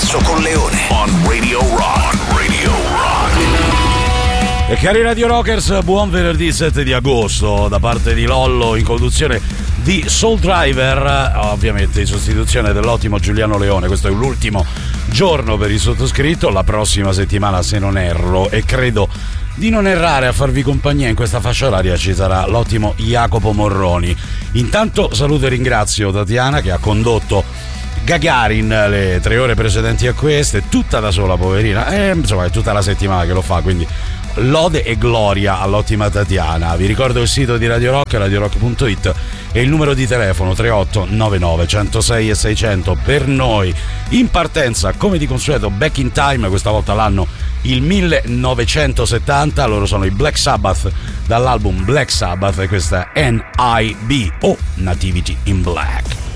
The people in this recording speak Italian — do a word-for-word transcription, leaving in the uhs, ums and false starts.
Basso con Leone. On Radio Rock. On Radio Rock. E cari Radio Rockers, buon venerdì sette di agosto da parte di Lollo in conduzione di Soul Driver, ovviamente in sostituzione dell'ottimo Giuliano Leone. Questo è l'ultimo giorno per il sottoscritto, la prossima settimana, se non erro e credo di non errare a farvi compagnia in questa fascia oraria, ci sarà l'ottimo Jacopo Morroni. Intanto saluto e ringrazio Tatiana che ha condotto Gagarin le tre ore precedenti a queste, tutta da sola, poverina, e insomma è tutta la settimana che lo fa, quindi lode e gloria all'ottima Tatiana. Vi ricordo il sito di Radio Rock, radio rock punto it, e il numero di telefono tre otto nove nove uno zero sei e seicento per noi. In partenza, come di consueto, Back in Time, questa volta l'anno il millenovecentosettanta, loro sono i Black Sabbath dall'album Black Sabbath e questa è N I B o Nativity in Black.